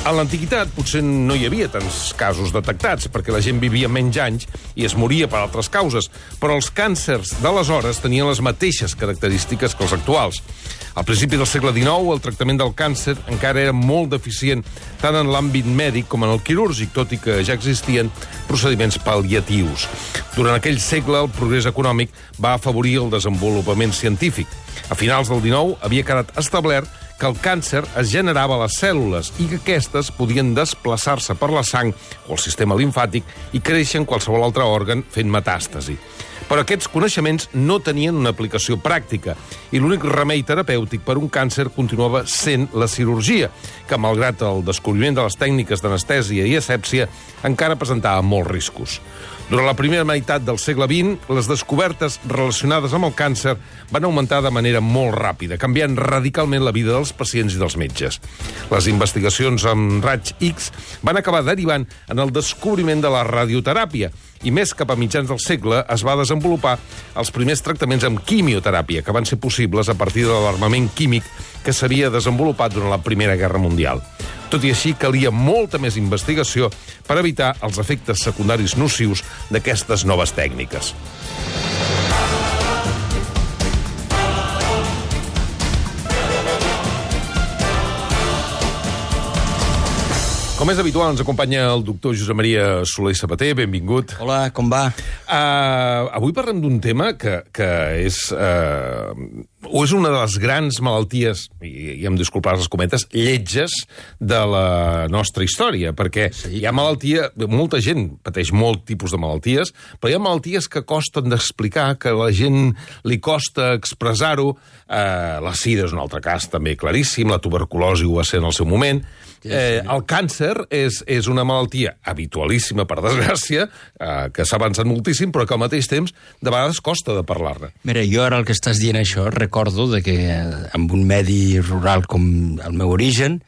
A l'antiguitat potser no hi havia tants casos detectats, perquè la gent vivia menys anys i es moria per altres causes, però els càncers d'aleshores tenien les mateixes característiques que els actuals. Al principi del segle XIX, el tractament del càncer encara era molt deficient, tant en l'àmbit mèdic com en el quirúrgic, tot i que ja existien procediments pal·liatius. Durant aquell segle, el progrés econòmic va afavorir el desenvolupament científic. A finals del XIX havia quedat establert que el càncer es generava a les cèl·lules i que aquestes podien desplaçar-se per la sang o el sistema limfàtic i créixer en qualsevol altre òrgan fent metàstasi. Però aquests coneixements no tenien una aplicació pràctica i l'únic remei terapèutic per un càncer continuava sent la cirurgia, que, malgrat el descobriment de les tècniques d'anestèsia i asèpsia, encara presentava molts riscos. Durant la primera meitat del segle XX, les descobertes relacionades amb el càncer van augmentar de manera molt ràpida, canviant radicalment la vida dels pacients i dels metges. Les investigacions amb raigs X van acabar derivant en el descobriment de la radioteràpia, i més cap a mitjans del segle es va desenvolupar els primers tractaments amb quimioteràpia, que van ser possibles a partir de l'armament químic que s'havia desenvolupat durant la Primera Guerra Mundial. Tot i així, calia molta més investigació per evitar els efectes secundaris nocius d'aquestes noves tècniques. Com és habitual, ens acompanya el doctor Josep Maria Soler i Sabater. Benvingut. Hola, com va? Avui parlem d'un tema que és una de les grans malalties, i em disculpar les cometes, lletges de la nostra història, perquè hi ha malaltia... Molta gent pateix molt tipus de malalties, però hi ha malalties que costen d'explicar, que a la gent li costa expressar-ho. La sida és un altre cas també claríssim, la tuberculosi ho va ser en el seu moment. El càncer és una malaltia habitualíssima, per desgràcia, que s'ha avançat moltíssim, però que al mateix temps de vegades costa de parlar-ne. Mira, jo ara el que estàs dient això, recordo que en un medi rural com el meu origen,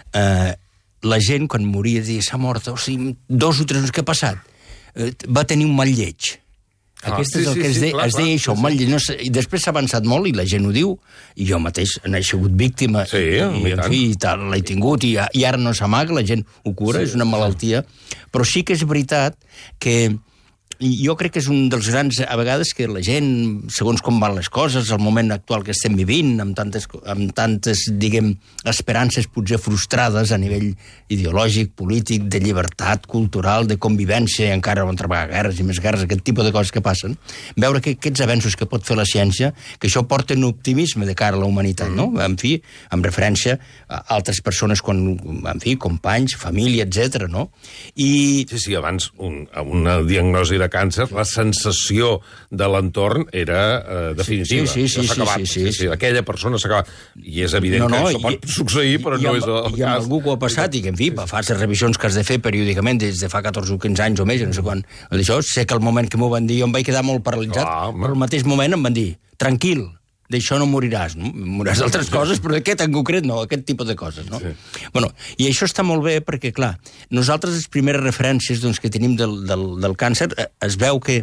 la gent quan moria deia s'ha mort, o sigui, 2 o 3 anys que ha passat, va tenir un mal lleig. Aquest és el que es deia això, mal lleig. I després s'ha avançat molt i la gent ho diu, i jo mateix n'he sigut víctima, i en fi, l'he tingut, i ara no s'amaga, la gent ho cura, és una malaltia, però sí que és veritat que jo crec que és un dels grans, a vegades, que la gent, segons com van les coses, el moment actual que estem vivint, amb tantes, diguem, esperances potser frustrades a nivell ideològic, polític, de llibertat cultural, de convivència, i encara van trobar guerres i més guerres, aquest tipus de coses que passen, veure que aquests avenços que pot fer la ciència, que això porta un optimisme de cara a la humanitat, no? En fi, amb referència a altres persones, en fi, companys, família, etc. no? Sí, abans una diagnosi de càncer, la sensació de l'entorn era definitiva. Sí. Aquella persona s'ha acabat. I és evident que això pot succeir, però no és el cas. I amb algú que ho ha passat i que, en fi, fa les revisions que has de fer periòdicament des de fa 14 o 15 anys o més, no sé quan. Això, sé que el moment que m'ho van dir jo em vaig quedar molt paralitzat, però al mateix moment em van dir, tranquil, d'això no moriràs, no? Moriràs d'altres coses, però d'aquest en concret no, aquest tipus de coses, no? Sí. Bueno, i això està molt bé perquè, clar, nosaltres les primeres referències que tenim del càncer, es veu que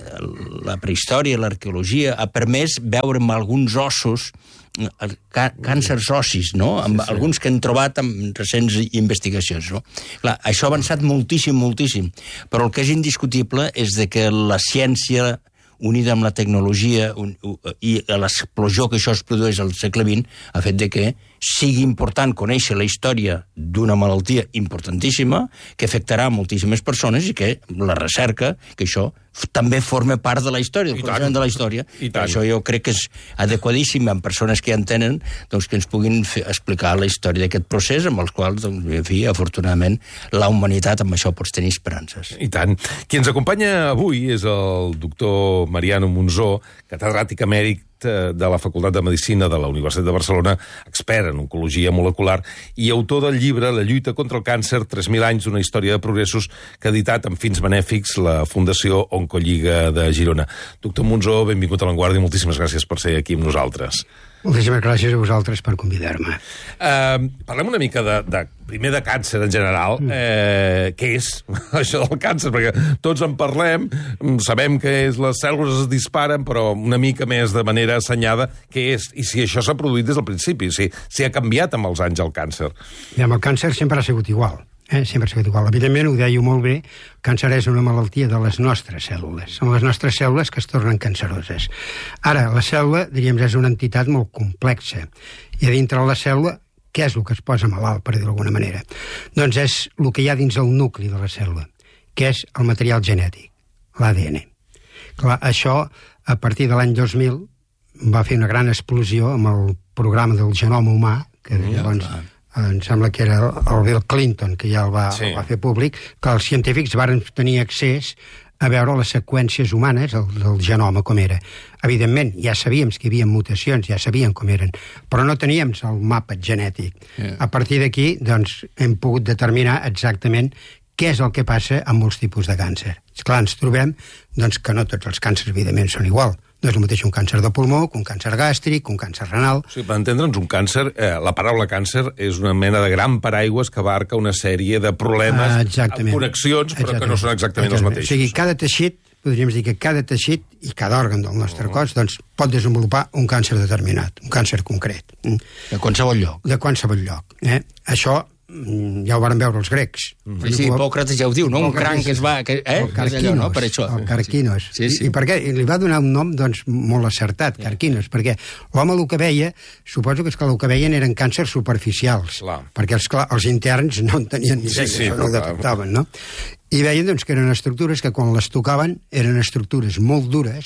la prehistòria, l'arqueologia, ha permès veure amb alguns ossos càncers ossis, no? Alguns que han trobat en recents investigacions, no? Clar, això ha avançat moltíssim, però el que és indiscutible és que la ciència unida amb la tecnologia i l'explosió que això es produeix al segle XX, ha fet que sigui important conèixer la història d'una malaltia importantíssima que afectarà moltíssimes persones i que la recerca, que això també forma part de la història, del coneixement de la història. Això jo crec que és adequadíssim amb persones que ja en tenen, que ens puguin explicar la història d'aquest procés, amb els quals, en fi, afortunadament, la humanitat amb això pots tenir esperances. I tant. Qui ens acompanya avui és el doctor Mariano Monzó, catedràtic emèrit de la Facultat de Medicina de la Universitat de Barcelona, expert en oncologia molecular i autor del llibre La lluita contra el càncer, 3.000 anys d'una història de progressos, que ha editat amb fins benèfics la Fundació Oncolliga de Girona. Doctor Monzó, benvingut a La Vanguardia, moltíssimes gràcies per ser aquí amb nosaltres. Moltíssimes gràcies a vosaltres per convidar-me. Parlem una mica primer de càncer en general. Què és això del càncer? Perquè tots en parlem, sabem que les cèl·lules es disparen, però una mica més de manera assenyada què és, i si això s'ha produït des del principi, si ha canviat amb els anys el càncer. El càncer sempre ha sigut igual. Sempre ha sigut igual. Evidentment, ho dèieu molt bé, el càncer és una malaltia de les nostres cèl·lules. Són les nostres cèl·lules que es tornen canceroses. Ara, la cèl·lula, diríem, és una entitat molt complexa. I a dintre de la cèl·lula, què és el que es posa malalt, per dir-ho d'alguna manera? Doncs és el que hi ha dins el nucli de la cèl·lula, que és el material genètic, l'ADN. Clar, això, a partir de l'any 2000, va fer una gran explosió amb el programa del genoma humà, que llavors... em sembla que era el Bill Clinton que ja el va fer públic, que els científics varen tenir accés a veure les seqüències humanes del genoma com era. Evidentment, ja sabíem que hi havia mutacions, ja sabíem com eren, però no teníem el mapa genètic. A partir d'aquí, doncs, hem pogut determinar exactament què és el que passa amb molts tipus de càncer. Esclar, ens trobem doncs, que no tots els càncers, evidentment, són igual. No és el mateix un càncer de pulmó, que un càncer gàstric, un càncer renal... Sí, per entendre'ns, un càncer, la paraula càncer és una mena de gran paraigües que abarca una sèrie de problemes amb connexions, però que no són exactament els mateixos. O sigui, cada teixit, podríem dir que cada teixit i cada òrgan del nostre cos doncs, pot desenvolupar un càncer determinat, un càncer concret. De qualsevol lloc. De qualsevol lloc. Això ja ho van veure els grecs. Sí, Hipòcrates ja ho diu, no? Un cranc que es va... El carquinos, no? Per això. El carquinos. Sí. I per què? I li va donar un nom doncs, molt acertat, carquinos, perquè l'home el que veia, suposo que el que veien eren càncers superficials, perquè els interns no en tenien ni idea, això no ho detectaven, no? I veien doncs, que eren estructures que quan les tocaven eren estructures molt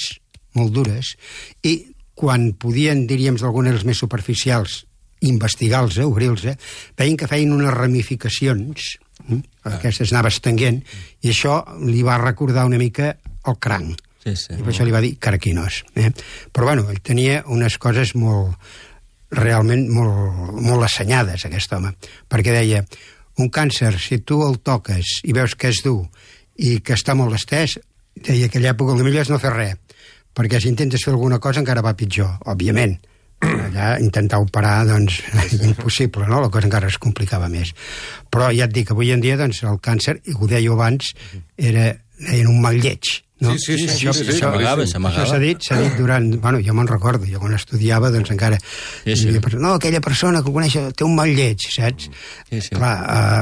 dures, i quan podien, diríem, d'algunes de les més superficials, investigar-los, obrir-los, veien que feien unes ramificacions, aquestes anava estenguent, i això li va recordar una mica el cranc. I per això li va dir carquinos. Però, bueno, ell tenia unes coses realment molt assenyades, aquest home, perquè deia, un càncer, si tu el toques i veus que és dur i que està molt estès, deia que a aquella època el millor és no fer res, perquè si intentes fer alguna cosa encara va pitjor, òbviament. Allà intentar operar, doncs, impossible, no? La cosa encara es complicava més. Però ja et dic, avui en dia, doncs, el càncer, i ho dèieu abans, deien un mal lleig, no? Sí, s'amagava. Això s'ha dit durant... Bueno, jo me'n recordo, jo quan estudiava, doncs encara... No, aquella persona que coneix té un mal lleig, saps? Clar,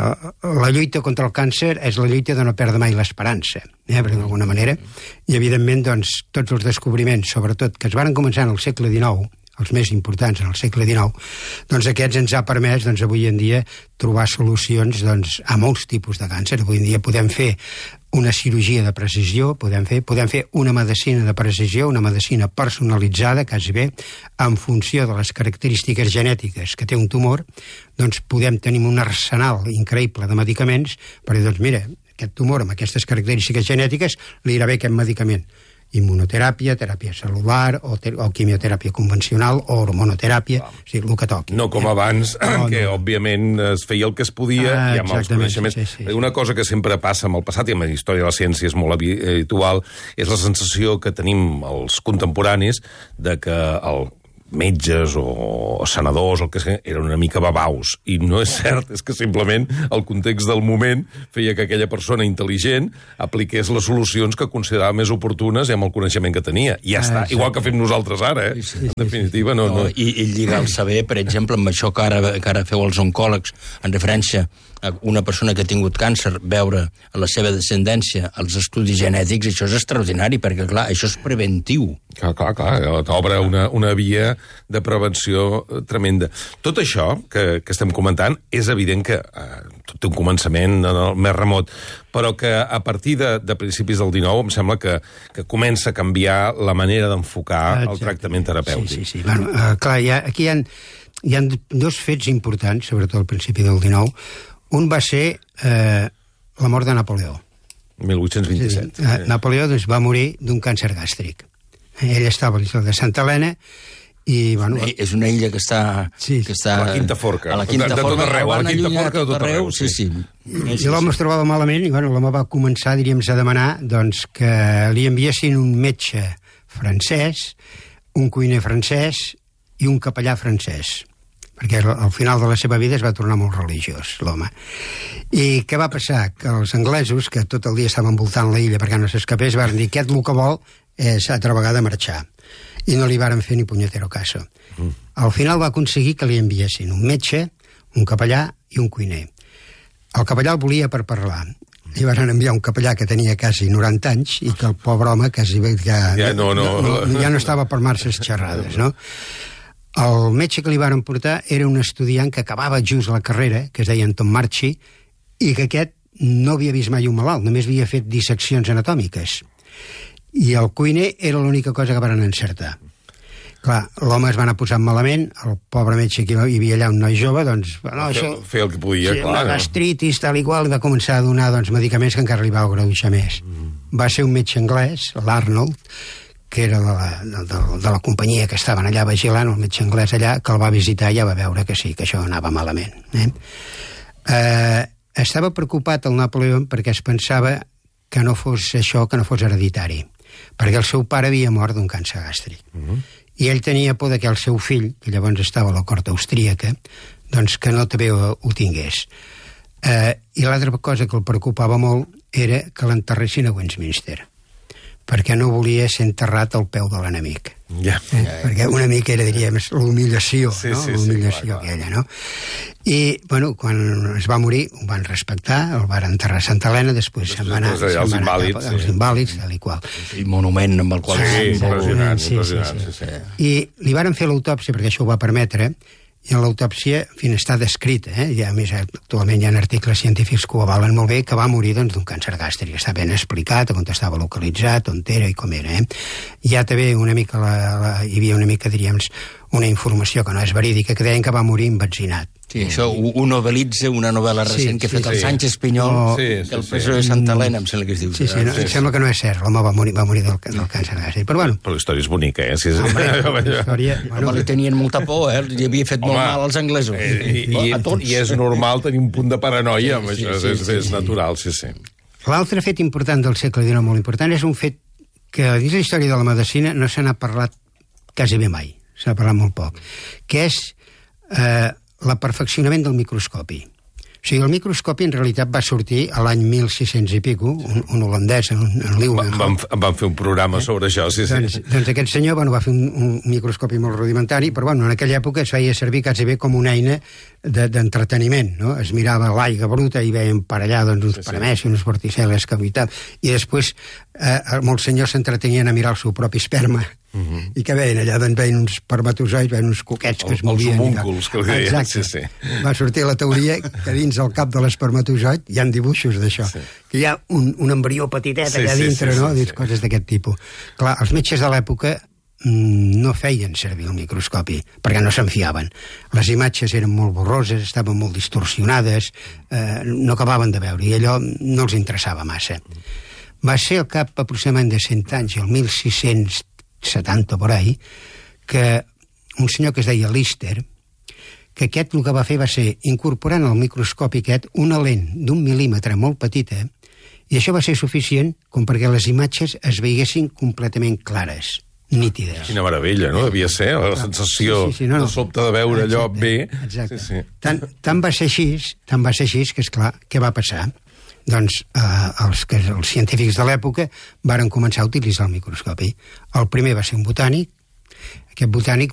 la lluita contra el càncer és la lluita de no perdre mai l'esperança, perquè d'alguna manera, i evidentment, doncs, tots els descobriments, sobretot, que es van començar en el segle XIX, els més importants en el segle XIX, doncs aquests ens ha permès, doncs, avui en dia, trobar solucions, doncs, a molts tipus de càncer. Avui en dia podem fer una cirurgia de precisió, podem fer una medicina de precisió, una medicina personalitzada, quasi bé, en funció de les característiques genètiques que té un tumor, doncs podem tenir un arsenal increïble de medicaments, perquè, doncs, mira, aquest tumor amb aquestes característiques genètiques li irà bé aquest medicament. Immunoteràpia, teràpia cel·lular, o quimioteràpia convencional, o hormonoteràpia, o sigui, el que toqui. No com abans, que òbviament es feia el que es podia, i amb els coneixements. Una cosa que sempre passa amb el passat, i amb la història de la ciència és molt habitual, és la sensació que tenim els contemporanis de que el metges o senadors o el que sigui, eren una mica babaus, i no és cert, és que simplement el context del moment feia que aquella persona intel·ligent apliqués les solucions que considerava més oportunes i amb el coneixement que tenia. I ja està, igual que fem nosaltres ara, en definitiva. No. I lligar el saber, per exemple, amb això que ara feu els oncòlegs, en referència a una persona que ha tingut càncer, veure a la seva descendència els estudis genètics, això és extraordinari, perquè, clar, això és preventiu. Clar, t'obre una via de prevenció tremenda. Tot això que estem comentant és evident que tot té un començament més remot, però que a partir de principis del XIX em sembla que comença a canviar la manera d'enfocar el tractament terapèutic. Sí. Bueno, clar, aquí hi ha dos fets importants, sobretot al principi del XIX. Un va ser la mort de Napoleó. 1827. Napoleó doncs, va morir d'un càncer gàstric. Ell estava a l'illa de Santa Helena i, bueno... És una illa que està... A la Quinta Forca. A la Quinta Forca, de tot arreu. Sí. I l'home es trobava malament i, bueno, l'home va començar, diríem, a demanar doncs, que li enviessin un metge francès, un cuiner francès i un capellà francès, perquè al final de la seva vida es va tornar molt religiós, l'home. I què va passar? Que els anglesos, que tot el dia estaven voltant la illa perquè no s'escapés, van dir, aquest el que vol és altra vegada marxar. I no li varen fer ni punyetero caso. Al final va aconseguir que li enviessin un metge, un capellà i un cuiner. El capellà el volia per parlar. Li van enviar un capellà que tenia quasi 90 anys i que el pobre home quasi ja no estava per marxes xerrades, no? El metge que li varen portar era un estudiant que acabava just la carrera, que es deia Anton Marchi, i que aquest no havia vist mai un malalt, només havia fet disseccions anatòmiques. I el cuiner era l'única cosa que van encertar. Clar, l'home es va anar posant malament, el pobre metge que hi havia allà, un noi jove, doncs... Bueno, feia el que podia, clar. Una gastritis, tal i qual, i va començar a donar medicaments que encara li va agreujar més. Va ser un metge anglès, l'Arnold, que era de la companyia que estaven allà vigilant, el metge anglès allà, que el va visitar i ja va veure que sí, que això anava malament. Estava preocupat el Napoleó perquè es pensava que no fos això, que no fos hereditari, perquè el seu pare havia mort d'un càncer gàstric. I ell tenia por que el seu fill, que llavors estava a la cort austríaca, doncs que no també ho tingués. I l'altra cosa que el preocupava molt era que l'enterressin a Westminster, perquè no volia ser enterrat al peu de l'enemic. Perquè una mica era, diríem, l'humillació, l'humillació aquella, no? I, bueno, quan es va morir, ho van respectar, el van enterrar a Santa Helena, després se'n va anar als invàlids, tal i qual. El monument amb el qual... impressionant. I li varen fer l'autòpsia, perquè això ho va permetre, i en l'autòpsia, en fi, està descrita, i a més actualment hi ha articles científics que ho avalen molt bé, que va morir d'un càncer gàstric. Està ben explicat, on estava localitzat, on era i com era. Ja també una mica hi havia una mica, diríem, una informació que no és verídica, que deien que va morir embenzinat. Sí, això ho novel·litza una novel·la recent que ha fet el Sánchez Pinyol, del preso de Santa Helena, em sembla que es diu. Em sembla que no és cert, l'home va morir del càncer gàstric. Però la història és bonica, Home, li tenien molta por, li havia fet molt mal als anglesos. I és normal tenir un punt de paranoia, és natural, sí. L'altre fet important del segle XIX, molt important, és un fet que dins la història de la medicina no se n'ha parlat quasi bé mai, se n'ha parlat molt poc, que és l'aperfeccionament del microscopi. O sigui, el microscopi en realitat va sortir a l'any 1600 i pico, un holandès, en Leeuwenhoek. Van fer un programa sobre això, sí. Doncs aquest senyor va fer un microscopi molt rudimentari, però en aquella època es feia servir quasi bé com una eina d'entreteniment, no? Es mirava l'aigua bruta i veien per allà uns paramècids, unes vorticel·les que habitaven, i després molts senyors s'entretenien a mirar el seu propi esperma, i que veien allà, doncs veien uns espermatozoides, veien uns coquets que es movien. Els homúnculs, que li deien. Exacte. Va sortir la teoria que dins el cap de l'espermatozoide hi ha dibuixos d'això, que hi ha un embrió petitet allà dintre, no? Coses d'aquest tipus. Clar, els metges de l'època no feien servir el microscopi, perquè no se'n fiaven. Les imatges eren molt borroses, estaven molt distorsionades, no acabaven de veure, i allò no els interessava massa. Va ser al cap aproximadament de 100 anys, el 1670 por ahí, que un senyor que es deia Lister, que aquest el que va fer va ser incorporant al microscopi aquest una lent d'1 mil·límetre molt petita, i això va ser suficient com perquè les imatges es veiessin completament clares, nítides. Quina meravella, no? Devia ser la sensació de sobte de veure allò bé. Exacte. Tant va ser així que, esclar, què va passar? Doncs els científics de l'època varen començar a utilitzar el microscopi. El primer va ser un botànic. Aquest botànic